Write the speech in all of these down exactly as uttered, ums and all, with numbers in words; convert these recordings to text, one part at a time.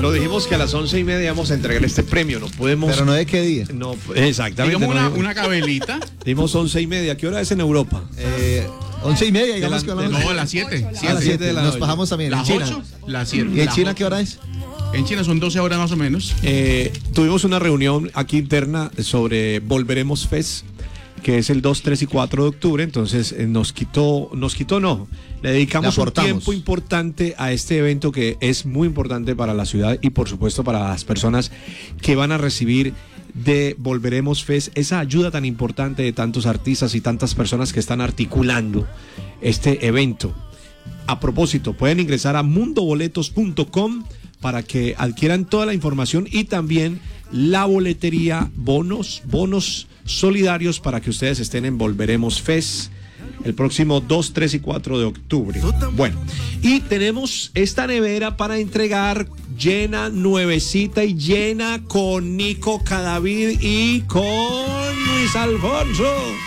Lo dijimos que a las once y media vamos a entregar este premio, no podemos... Pero no de qué día. No, exactamente. Digamos no, una, una cabelita. Dimos once y media. ¿Qué hora es en Europa? Eh, once y media, digamos la, que hablamos. No, a las siete. Sí, a las siete de la Nos noche. bajamos también. Las en China. ocho, las siete. ¿Y en las China ocho. qué hora es? En China son doce horas más o menos. Eh, tuvimos una reunión aquí interna sobre Volveremos Fest, que es el dos, tres y cuatro de octubre, entonces eh, nos quitó, nos quitó no, le dedicamos Le un aportamos. tiempo importante a este evento que es muy importante para la ciudad y por supuesto para las personas que van a recibir de Volveremos Fest, esa ayuda tan importante de tantos artistas y tantas personas que están articulando este evento. A propósito, pueden ingresar a mundo boletos punto com para que adquieran toda la información y también la boletería, bonos, bonos solidarios para que ustedes estén en Volveremos Fest el próximo dos, tres y cuatro de octubre. Bueno, y tenemos esta nevera para entregar llena, nuevecita y llena con Nico Cadavid y con Luis Alfonso,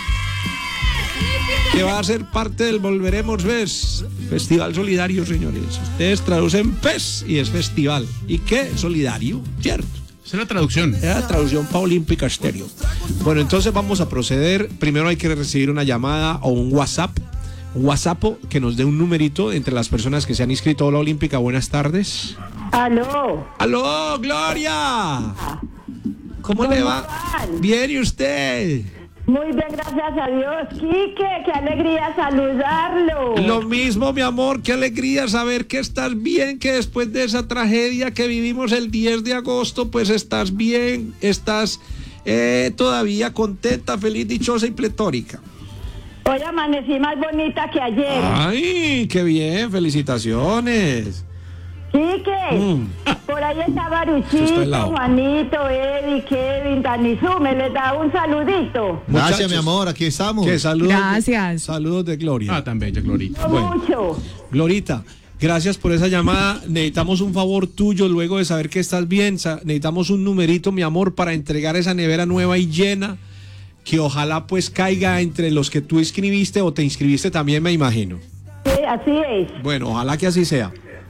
que va a ser parte del Volveremos Fest, Festival Solidario, señores. Ustedes traducen Fest y es festival. ¿Y qué? Solidario, ¿cierto? Esa es la traducción. Es la traducción para Olímpica Estéreo. Bueno, entonces vamos a proceder. Primero hay que recibir una llamada o un WhatsApp. Un WhatsApp que nos dé un numerito entre las personas que se han inscrito a la Olímpica. Buenas tardes. Aló. ¡Aló, Gloria! ¿Cómo le va? van? Bien, ¿y usted? Muy bien, gracias a Dios. Quique, qué alegría saludarlo. Lo mismo, mi amor, qué alegría saber que estás bien, que después de esa tragedia que vivimos el diez de agosto, pues estás bien, estás eh, todavía contenta, feliz, dichosa y pletórica. Hoy amanecí más bonita que ayer. ¡Ay, qué bien! ¡Felicidades! Quique, Mm. por ahí está Eso está Baruchito, helado. Juanito, Eddie, Kevin, Danizú, me les da un saludito. Gracias, Muchachos, mi amor, aquí estamos. ¿Qué saludos? Gracias. Saludos de Gloria. Ah, tan bella, Glorita. No Bueno. mucho. Glorita, gracias por esa llamada. Necesitamos un favor tuyo luego de saber que estás bien. Sa- Necesitamos un numerito, mi amor, para entregar esa nevera nueva y llena, que ojalá pues caiga entre los que tú inscribiste o te inscribiste también, me imagino. Sí, así es. Bueno, ojalá que así sea.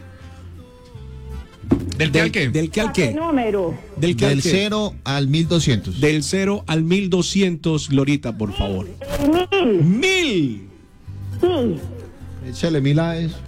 ¿Del qué al qué? ¿Del qué al ¿Qué qué? número? Del qué al Del qué. cero al mil doscientos. Del cero al mil doscientos, Glorita, por favor. El mil. ¡Mil! Sí. Échale mil a eso.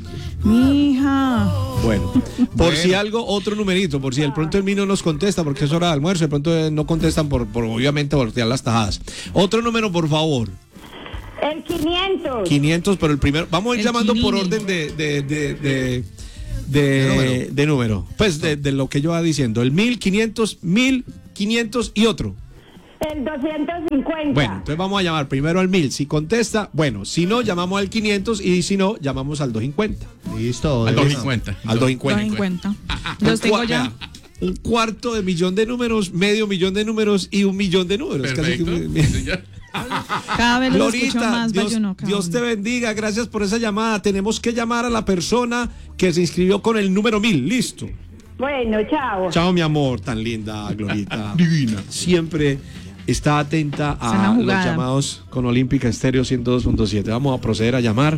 Mija. Bueno, por Bueno. si algo, otro numerito, por si de pronto el mío no nos contesta porque es hora de almuerzo, de pronto eh, no contestan por, por obviamente voltear las tajadas. Otro número, por favor. El quinientos. quinientos, pero el primero. Vamos a ir El llamando por quinini. orden de de, de, de, de, De número. de número. Pues de, de lo que yo iba diciendo. El mil quinientos, mil quinientos y otro. El doscientos cincuenta. Bueno, entonces vamos a llamar primero al mil. Si contesta, bueno, si no, llamamos al quinientos y si no, llamamos al doscientos cincuenta. Listo. Al de dos una. cincuenta. Al Los doscientos en cincuenta. cuenta. Los tengo cua- ya. vea, un cuarto de millón de números, medio millón de números y un millón de números. Casi que- Perfecto. Sí, señor. Cada vez los escucho Glorita, más Dios, bayuno. cada Dios te uno. bendiga, gracias por esa llamada. Tenemos que llamar a la persona que se inscribió con el número mil. Listo. Bueno, chao. Chao, mi amor, tan linda, Glorita. Divina. Siempre está atenta Es una a los jugada. llamados con Olímpica Estéreo ciento dos punto siete. Vamos a proceder a llamar.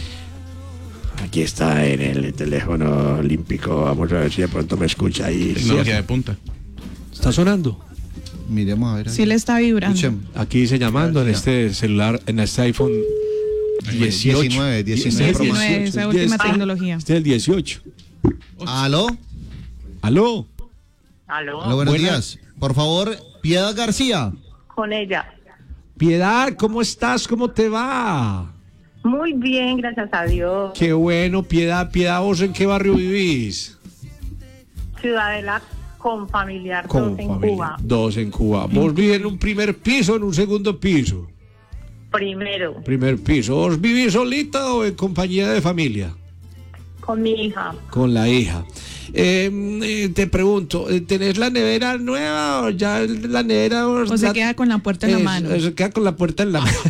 Aquí está en el teléfono olímpico. Vamos a ver si de pronto me escucha ahí. Tecnología de punta. ¿Está sonando? Miremos a ver. ahí. Sí le está vibrando. Escuchemos. Aquí dice llamando en este celular, en este iPhone dieciocho. diecinueve, diecinueve Pro Max. diecinueve, esa última tecnología. Este es el dieciocho. ¿Aló? ¿Aló? Aló. Aló, buenos Buena- días. Por favor, Piedad García. Con ella. Piedad, ¿cómo estás? ¿Cómo te va? Muy bien, gracias a Dios. Qué bueno, Piedad. Piedad, ¿vos en qué barrio vivís? Ciudadela con familiar, Con dos en familia. Cuba. Dos en Cuba. ¿Vos vivís en un primer piso o en un segundo piso? Primero, Primer piso. ¿Vos vivís solita o en compañía de familia? con mi hija. Con la hija. Eh, eh, te pregunto, eh, ¿tenés la nevera nueva o ya la nevera? O se la- queda con la puerta en la Es- mano. Se queda con la puerta en la mano.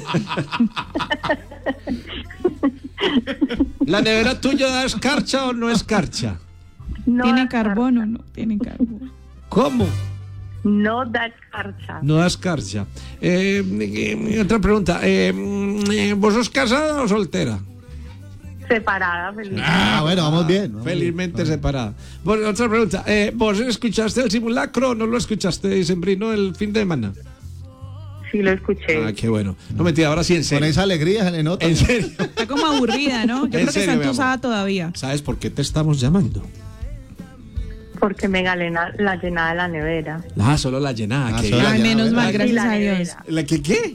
¿La nevera tuya da escarcha o no escarcha? No ¿Tiene da carbono o no? Tiene carbono. ¿Cómo? escarcha, No da escarcha. No da escarcha. Eh, eh, otra pregunta. Eh, eh, ¿Vos sos casada o soltera? Separada, feliz. Ah, bueno, vamos bien. vamos Felizmente bien. separada. Bueno, otra pregunta. Eh, ¿Vos escuchaste el simulacro o no lo escuchaste, Sembrino, el fin de semana? Sí, lo escuché. Ah, qué bueno. No mentira, ahora sí, en Con serio. esa alegría se le nota. En serio. Está como aburrida, ¿no? Yo En creo que serio, está mi amor. entusada todavía. ¿Sabes por qué te estamos llamando? Porque me gané la, la llenada de la nevera. Ah, solo la llenada. Ah, que- solo la Ay, llenada, menos mal, ¿verdad? Y gracias la a Dios. nevera. ¿La que qué?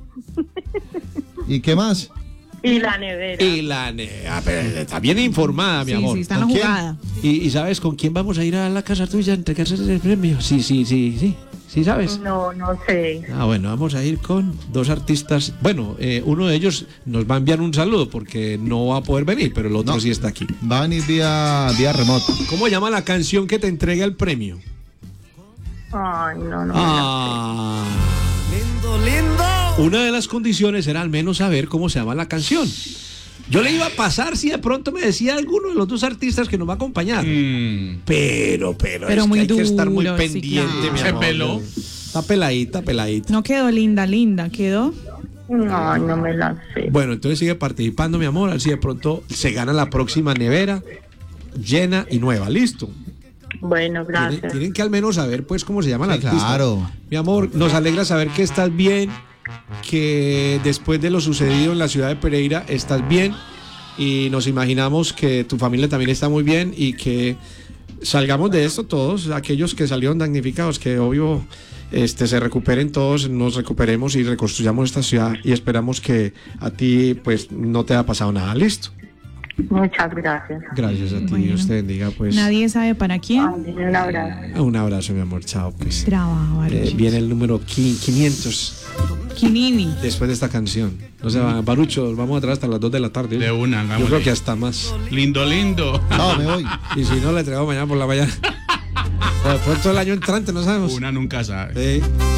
¿Y qué más? Y la nevera. Y la ne- ah, pero está bien informada, mi Sí, amor. sí, está en la ¿Con quién? jugada. ¿Y, y sabes con quién vamos a ir a la casa tuya a entregarse el premio? Sí, sí, sí, sí. ¿Sí sabes? No, no sé. Ah, bueno, vamos a ir con dos artistas. Bueno, eh, uno de ellos nos va a enviar un saludo porque no va a poder venir, pero el otro No. sí está aquí. Va a venir vía, vía remota. ¿Cómo llama la canción que te entrega el premio? Ay, no, no. Ah. Lindo, lindo. Una de las condiciones era al menos saber cómo se llama la canción. Yo le iba a pasar si de pronto me decía alguno de los dos artistas que nos va a acompañar. Mm. Pero, pero, Pero es muy que hay que estar muy duro, sí, pendiente, claro. mi Se amor. peló. Está peladita, peladita. No quedó linda, linda, quedó. No, no me la sé. Bueno, entonces sigue participando, mi amor. A ver si de pronto se gana la próxima nevera llena y nueva. Listo. Bueno, Tienen, gracias. tienen que al menos saber, pues, cómo se llama la Sí, artista. claro. Mi amor, nos alegra saber que estás bien, que después de lo sucedido en la ciudad de Pereira estás bien y nos imaginamos que tu familia también está muy bien y que salgamos de esto todos, aquellos que salieron damnificados, que obvio este, se recuperen todos, nos recuperemos y reconstruyamos esta ciudad y esperamos que a ti pues no te haya pasado nada. Listo. Muchas gracias. Gracias a ti, Bueno. Dios te bendiga. Pues Nadie sabe para quién. Ay, un abrazo. un abrazo, mi amor. Chao. Pues. Trabajo, Eh, Baruch. viene el número qui- quinientos Quinini. después de esta canción. No se va, Barucho, vamos atrás hasta las dos de la tarde. De una, Yo hagámosle. creo que hasta más. Lindo, lindo. No, me voy. Y si no, le traigo mañana por la mañana. O de pronto el año entrante, no sabemos. Una nunca sabe. Sí.